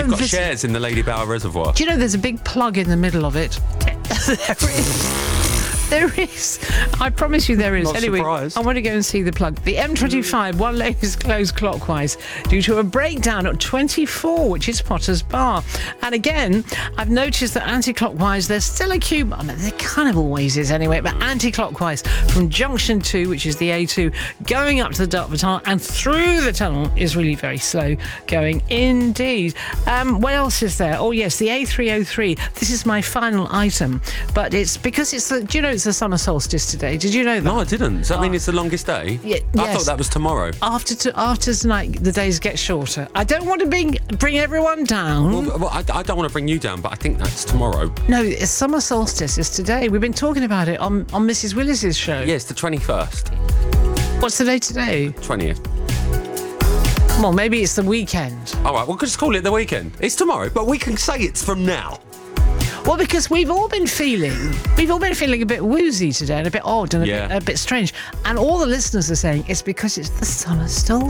They've got visit. shares in the Lady Bower Reservoir. Do you know there's a big plug in the middle of it? There is. I promise you there is. Not Anyway, surprised. I want to go and see the plug. The M25, one lane is closed clockwise due to a breakdown at 24, which is Potter's Bar. And again, I've noticed that anti-clockwise, there's still a queue. I mean, there kind of always is anyway, but anti-clockwise from Junction 2, which is the A2, going up to the Dartford Tunnel and through the tunnel is really very slow going indeed. What else is there? Oh, yes, the A303. This is my final item, but it's because it's the, do you know it's the summer solstice today? Did you know that? No, I didn't. Does that mean it's the longest day? Yeah, I yes. thought that was tomorrow. After tonight, the days get shorter. I don't want to bring everyone down. Well, I don't want to bring you down, but I think that's tomorrow. No, it's summer solstice is today. We've been talking about it on Mrs. Willis's show. Yes, the 21st. What's the day today? 20th. Well, maybe it's the weekend. All right, we'll just call it the weekend. It's tomorrow, but we can say it's from now. Well, because we've all been feeling a bit woozy today and a bit odd and a bit strange. And all the listeners are saying it's because it's the summer solstice.